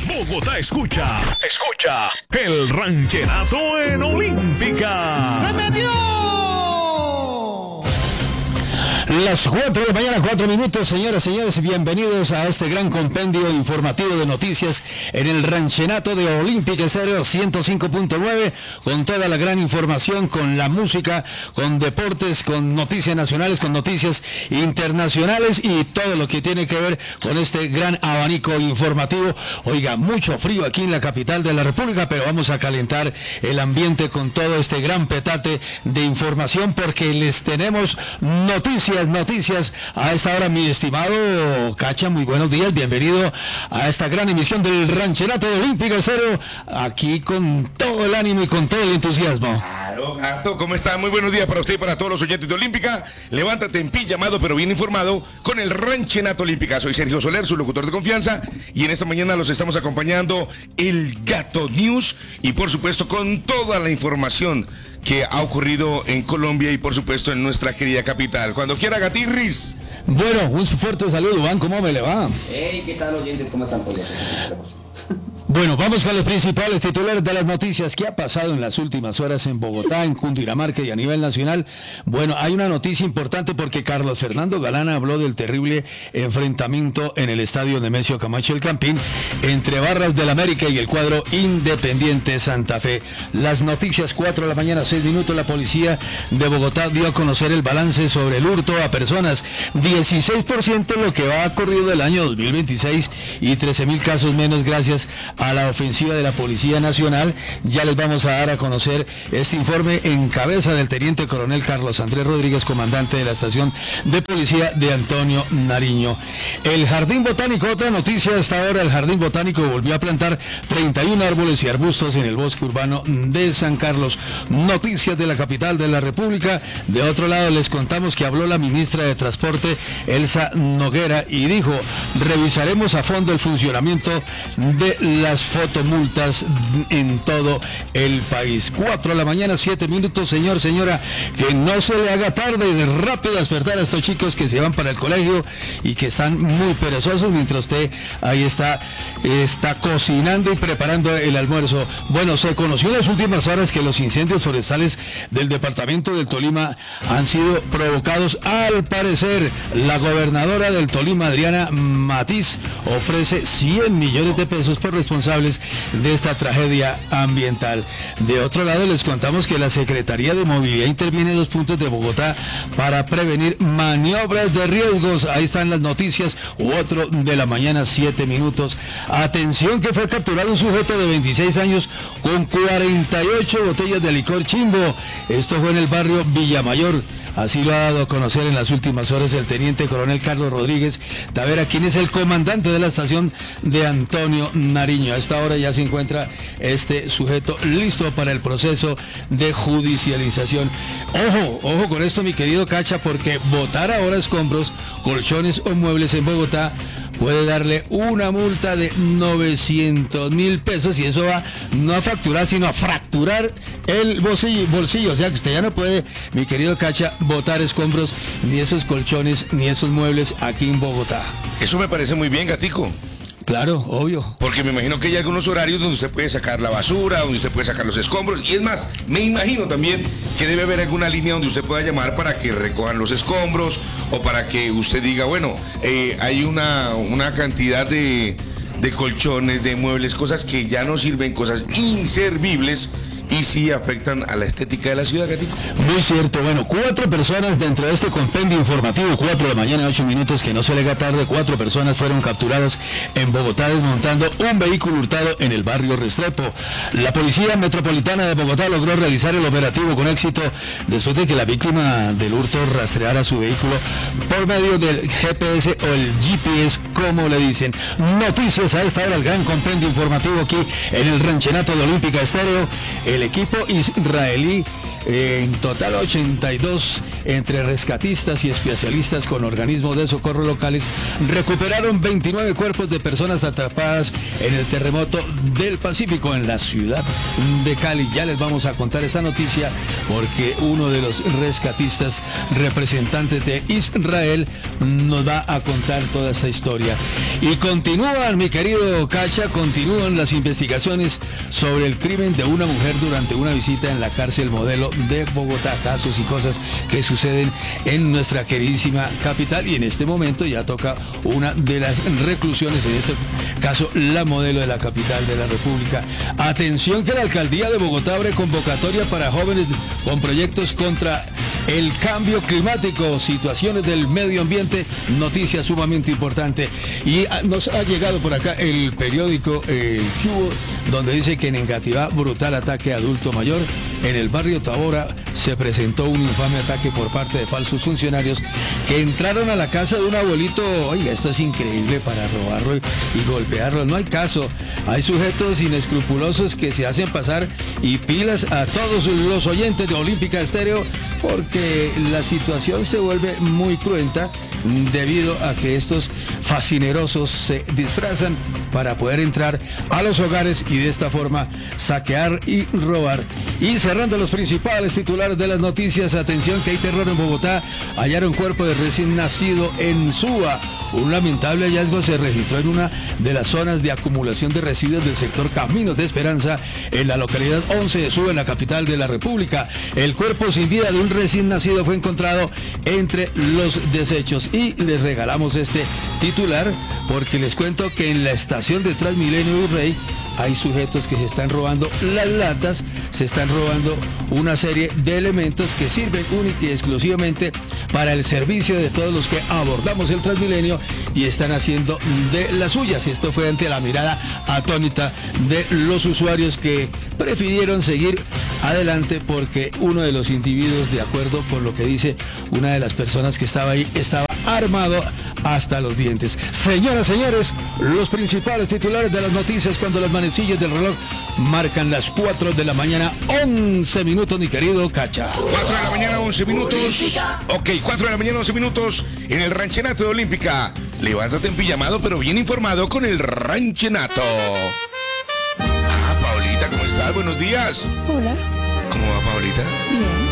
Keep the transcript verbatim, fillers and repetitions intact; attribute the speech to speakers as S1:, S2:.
S1: Bogotá escucha, escucha el rancherato en Olímpica.
S2: ¡Se metió!
S3: Las cuatro de la mañana, cuatro minutos, señoras y señores, bienvenidos a este gran compendio informativo de noticias en el ranchenato de Olímpica Estéreo ciento cinco punto nueve, con toda la gran información, con la música, con deportes, con noticias nacionales, con noticias internacionales y todo lo que tiene que ver con este gran abanico informativo. Oiga, mucho frío aquí en la capital de la República, pero vamos a calentar el ambiente con todo este gran petate de información porque les tenemos noticias. Noticias a esta hora, mi estimado Cacha, muy buenos días, bienvenido a esta gran emisión del rancherato de Olímpica Estéreo, aquí con todo el ánimo y con todo el entusiasmo.
S4: Claro, gato, ¿cómo está? Muy buenos días para usted y para todos los oyentes de Olímpica. Levántate en pijamado pero bien informado con el rancherato Olímpica. Soy Sergio Soler, su locutor de confianza, y en esta mañana los estamos acompañando el Gato News y por supuesto con toda la información que ha ocurrido en Colombia y por supuesto en nuestra querida capital. Cuando quiera, Gatirris.
S3: Bueno, un fuerte saludo, Iván, ¿cómo me le va?
S5: Hey, ¿qué tal, oyentes? ¿Cómo están todos?
S3: Bueno, vamos con los principales titulares de las noticias. ¿Qué ha pasado en las últimas horas en Bogotá, en Cundinamarca y a nivel nacional? Bueno, hay una noticia importante porque Carlos Fernando Galán habló del terrible enfrentamiento en el estadio Nemesio Camacho El Campín entre Barras del América y el cuadro Independiente Santa Fe. Las noticias, cuatro de la mañana, seis minutos. La policía de Bogotá dio a conocer el balance sobre el hurto a personas. dieciséis por ciento lo que va corrido del año dos mil veintiséis y trece mil casos menos gracias a la ofensiva de la Policía Nacional. Ya les vamos a dar a conocer este informe en cabeza del teniente coronel Carlos Andrés Rodríguez, comandante de la estación de policía de Antonio Nariño. El Jardín Botánico, otra noticia hasta ahora, el Jardín Botánico volvió a plantar treinta y uno árboles y arbustos en el bosque urbano de San Carlos. Noticias de la capital de la República. De otro lado les contamos que habló la ministra de Transporte, Elsa Noguera, y dijo: revisaremos a fondo el funcionamiento de las fotomultas en todo el país. Cuatro de la mañana, siete minutos, señor, señora, que no se le haga tarde, rápido despertar a estos chicos que se van para el colegio y que están muy perezosos mientras usted ahí está, está cocinando y preparando el almuerzo. Bueno, se conoció en las últimas horas que los incendios forestales del departamento del Tolima han sido provocados, al parecer. La gobernadora del Tolima, Adriana Matiz, ofrece cien millones de pesos por responsables de esta tragedia ambiental. De otro lado, les contamos que la Secretaría de Movilidad interviene en dos puntos de Bogotá para prevenir maniobras de riesgos. Ahí están las noticias. Otro de la mañana, siete minutos. Atención, que fue capturado un sujeto de veintiséis años con cuarenta y ocho botellas de licor Chimbo. Esto fue en el barrio Villamayor. Así lo ha dado a conocer en las últimas horas el teniente coronel Carlos Rodríguez Tavera, quien es el comandante de la estación de Antonio Nariño. A esta hora ya se encuentra este sujeto listo para el proceso de judicialización. Ojo, ojo con esto, mi querido Cacha, porque botar ahora escombros, colchones o muebles en Bogotá puede darle una multa de novecientos mil pesos, y eso va no a facturar, sino a fracturar el bolsillo, bolsillo. O sea que usted ya no puede, mi querido Cacha, botar escombros, ni esos colchones, ni esos muebles aquí en Bogotá.
S4: Eso me parece muy bien, gatico.
S3: Claro, obvio.
S4: Porque me imagino que hay algunos horarios donde usted puede sacar la basura, donde usted puede sacar los escombros. Y es más, me imagino también que debe haber alguna línea donde usted pueda llamar para que recojan los escombros o para que usted diga, bueno, eh, hay una, una cantidad de, de colchones, de muebles, cosas que ya no sirven, cosas inservibles, y sí afectan a la estética de la ciudad, gatico.
S3: Muy cierto. Bueno, cuatro personas dentro de este compendio informativo, cuatro de la mañana, ocho minutos, que no se le haga tarde. Cuatro personas fueron capturadas en Bogotá desmontando un vehículo hurtado en el barrio Restrepo. La Policía Metropolitana de Bogotá logró realizar el operativo con éxito después de que la víctima del hurto rastreara su vehículo por medio del G P S o el G P S, como le dicen. Noticias a esta hora, el gran compendio informativo aquí en el rancherato de Olímpica Estéreo. El el equipo israelí, eh, en total ochenta y dos entre rescatistas y especialistas con organismos de socorro locales, recuperaron veintinueve cuerpos de personas atrapadas en el terremoto del Pacífico en la ciudad de Cali. Ya les vamos a contar esta noticia porque uno de los rescatistas representantes de Israel nos va a contar toda esta historia. Y continúan, mi querido Cacha, continúan las investigaciones sobre el crimen de una mujer durante una visita en la cárcel modelo de Bogotá, casos y cosas que suceden en nuestra queridísima capital, y en este momento ya toca una de las reclusiones, en este caso la modelo de la capital de la República. Atención que la alcaldía de Bogotá abre convocatoria para jóvenes con proyectos contra el cambio climático, situaciones del medio ambiente, noticia sumamente importante. Y nos ha llegado por acá el periódico El Cubo, donde dice que en Engativá, brutal ataque a adulto mayor. En el barrio Tabora se presentó un infame ataque por parte de falsos funcionarios que entraron a la casa de un abuelito. Oiga, esto es increíble, para robarlo y golpearlo. No hay caso. Hay sujetos inescrupulosos que se hacen pasar, y pilas a todos los oyentes de Olímpica Estéreo, porque la situación se vuelve muy cruenta debido a que estos fascinerosos se disfrazan para poder entrar a los hogares y de esta forma saquear y robar. Y cerrando los principales titulares de las noticias, atención que hay terror en Bogotá. Hallaron cuerpo de recién nacido en Suba. Un lamentable hallazgo se registró en una de las zonas de acumulación de residuos del sector Caminos de Esperanza, en la localidad once de Suba, en la capital de la República. El cuerpo sin vida de un recién nacido fue encontrado entre los desechos. Y les regalamos este titular porque les cuento que en la estación de Transmilenio Virrey hay sujetos que se están robando las latas, se están robando una serie de elementos que sirven única y exclusivamente para el servicio de todos los que abordamos el Transmilenio, y están haciendo de las suyas. Esto fue ante la mirada atónita de los usuarios, que prefirieron seguir adelante porque uno de los individuos, de acuerdo con lo que dice una de las personas que estaba ahí, estaba armado hasta los dientes. Señoras, señores, los principales titulares de las noticias cuando las manecillas del reloj marcan las cuatro de la mañana, once minutos, mi querido Cacha.
S4: cuatro de la mañana, once minutos. Ok, cuatro de la mañana, once minutos en el Ranchenato de Olímpica. Levántate en pijamado, pero bien informado con el Ranchenato. Ah, Paulita, ¿cómo estás? Buenos días.
S2: Hola.
S4: ¿Cómo va, Paulita?
S2: Bien.